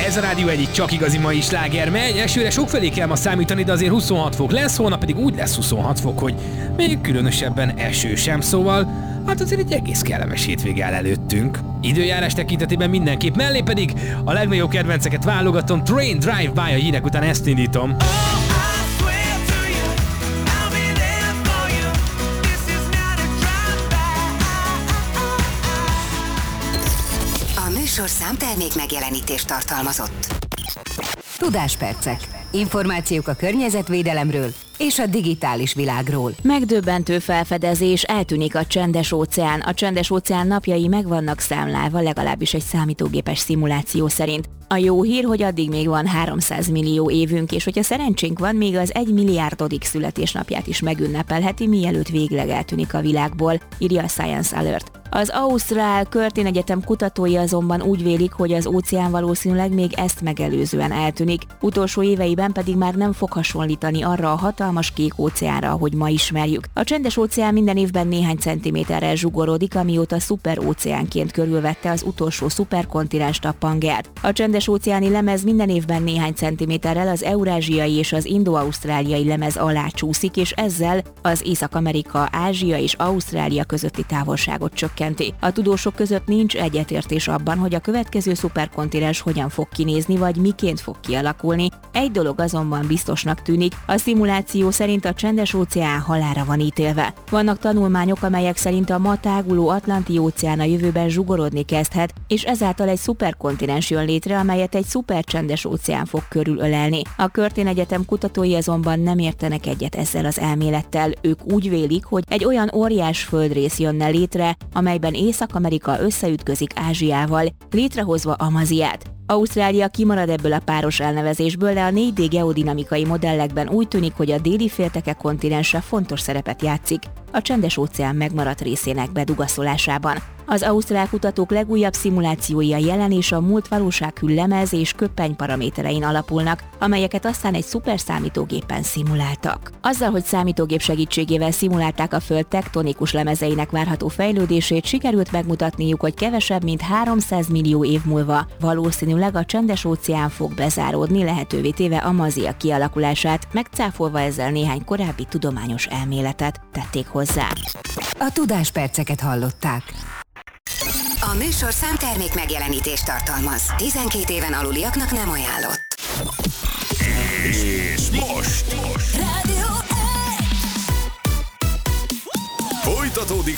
Ez a rádió egyik csak igazi mai sláger megy. Esőre sokfelé kell ma számítani, de azért 26 fok lesz, holnap pedig úgy lesz 26 fok, hogy még különösebben eső sem, szóval hát azért egy egész kellemes hétvége áll előttünk. Időjárás tekintetében mindenképp, mellé pedig a legnagyobb kedvenceket válogatom, Train Drive By, a hírek után ezt indítom. Műsorszám termék megjelenítést tartalmazott. Tudáspercek. Információk a környezetvédelemről és a digitális világról. Megdöbbentő felfedezés, eltűnik a csendes óceán. A csendes óceán napjai meg vannak számlálva, legalábbis egy számítógépes szimuláció szerint. A jó hír, hogy addig még van 300 millió évünk, és hogyha szerencsénk van, még az 1 milliárdodik születésnapját is megünnepelheti, mielőtt végleg eltűnik a világból, írja a Science Alert. Az Ausztrál Curtin Egyetem kutatói azonban úgy vélik, hogy az óceán valószínűleg még ezt megelőzően eltűnik, utolsó éveiben pedig már nem fog hasonlítani arra a hatalmas kék óceánra, ahogy ma ismerjük. A csendes óceán minden évben néhány centiméterrel zsugorodik, amióta szuperóceánként körülvette az utolsó szuperkontinenst, a Pangert. A csendes óceáni lemez minden évben néhány centiméterrel az eurázsiai és az indo-ausztráliai lemez alá csúszik, és ezzel az Észak-Amerika, Ázsia és Ausztrália közötti távolságot csökkenti. A tudósok között nincs egyetértés abban, hogy a következő szuperkontinens hogyan fog kinézni, vagy miként fog kialakulni. Egy dolog azonban biztosnak tűnik, a szimuláció szerint a csendes óceán halálra van ítélve. Vannak tanulmányok, amelyek szerint a ma táguló Atlanti-óceán a jövőben zsugorodni kezdhet, és ezáltal egy szuperkontinens jön létre, amelyet egy szupercsendes óceán fog körülölelni. A Curtin Egyetem kutatói azonban nem értenek egyet ezzel az elmélettel. Ők úgy vélik, hogy egy olyan óriás földrész jönne létre, amelyben Észak-Amerika összeütközik Ázsiával, létrehozva Amaziát. Ausztrália kimarad ebből a páros elnevezésből, de a 4D geodinamikai modellekben úgy tűnik, hogy a déli félteke kontinense fontos szerepet játszik a csendes óceán megmaradt részének bedugaszolásában. Az ausztrál kutatók legújabb szimulációi a jelen és a múlt valósághű lemez és köppeny paraméterein alapulnak, amelyeket aztán egy szuperszámítógépen szimuláltak. Azzal, hogy számítógép segítségével szimulálták a Föld tektonikus lemezeinek várható fejlődését, sikerült megmutatniuk, hogy kevesebb, mint 300 millió év múlva valószínűleg a csendes óceán fog bezáródni, lehetővé téve Amazia kialakulását, megcáfolva ezzel néhány korábbi tudományos elméletet, tették hozzá. A tudásperceket hallották. A műsorszám termék megjelenítést tartalmaz. 12 éven aluliaknak nem ajánlott. És most Rádió folytatódik